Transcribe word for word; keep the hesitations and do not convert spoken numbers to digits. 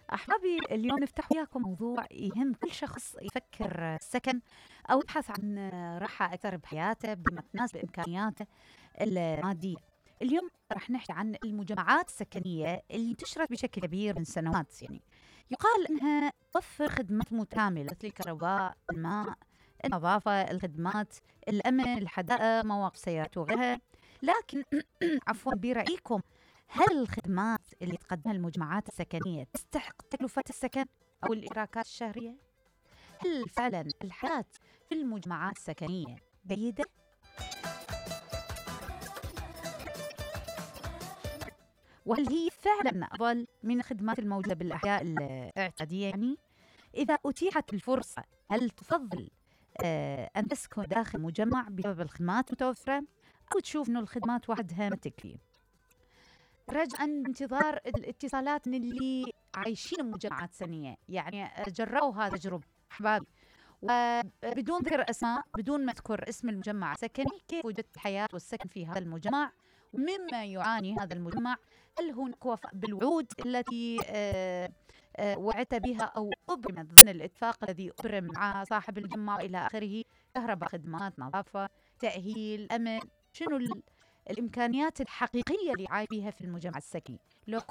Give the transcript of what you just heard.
أحبابي، اليوم نفتح وياكم موضوع يهم كل شخص يفكر السكن أو يبحث عن راحة أكثر بحياته بما تناسب إمكانياته المادية. اليوم راح نحكي عن المجمعات السكنية اللي انتشرت بشكل كبير من سنوات. يعني يقال أنها توفر خدمات متكاملة مثل الكهرباء، الماء، النظافة، الخدمات، الأمن، الحدائق، مواقف سيارات وغيرها. لكن عفوا، برأيكم هل الخدمات اللي تقدمها المجمعات السكنية تستحق تكلفة السكن أو الإشراكات الشهرية؟ هل فعلا الحياة في المجمعات السكنية جيدة؟ وهل هي فعلا أفضل من الخدمات الموجودة بالأحياء الاعتيادية؟ يعني إذا أتيحت الفرصة، هل تفضل آه أن تسكن داخل مجمع بسبب الخدمات المتوفرة، أو تشوف أنه الخدمات وحدها ما تكفي؟ رجاء بانتظار الاتصالات من اللي عايشين مجمعات سكنية، يعني جربوا هذا التجربة أحبابي، وبدون ذكر أسماء، بدون ما أذكر اسم المجمع السكني، كيف وجدت الحياة والسكن في هذا المجمع، ومما يعاني هذا المجمع. هل هناك وفاء بالوعود التي آه، آه، وعدت بها أو أبرمت ضمن الاتفاق الذي أبرم مع صاحب المجمع إلى آخره؟ كهرباء، خدمات، نظافة، تأهيل، أمن. شنو ال- الإمكانيات الحقيقية اللي عايش بيها في المجتمع السكني؟ لو